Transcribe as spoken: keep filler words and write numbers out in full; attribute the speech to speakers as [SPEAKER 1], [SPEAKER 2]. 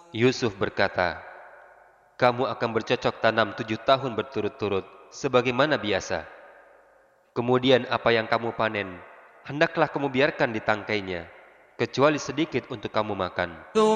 [SPEAKER 1] Yusuf berkata, "Kamu akan bercocok tanam tujuh tahun berturut-turut, sebagaimana biasa. Kemudian apa yang kamu panen, hendaklah kamu biarkan di tangkainya, kecuali sedikit untuk kamu makan.